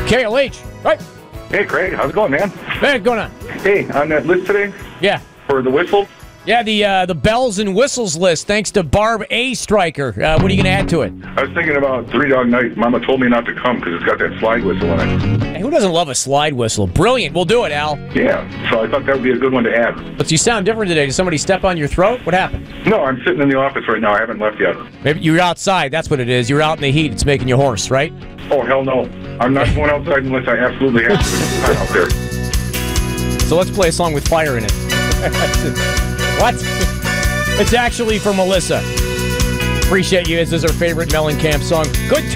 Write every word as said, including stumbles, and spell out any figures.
K L H, right? Hey, Craig, how's it going, man? What's going on? Hey, on that list today Yeah. for the whistle, Yeah, the uh, the bells and whistles list, thanks to Barb A. Stryker. Uh, what are you going to add to it? I was thinking about Three Dog Night. Mama told me not to come because it's got that slide whistle in it. Hey, who doesn't love a slide whistle? Brilliant. We'll do it, Al. Yeah, so I thought that would be a good one to add. But you sound different today. Did somebody step on your throat? What happened? No, I'm sitting in the office right now. I haven't left yet. Maybe you're outside. That's what it is. You're out in the heat. It's making you hoarse, right? Oh, hell no. I'm not going outside unless I absolutely have to. I'm out there. So let's play a song with fire in it. What? It's actually for Melissa. Appreciate you. This is her favorite Mellencamp song. Good.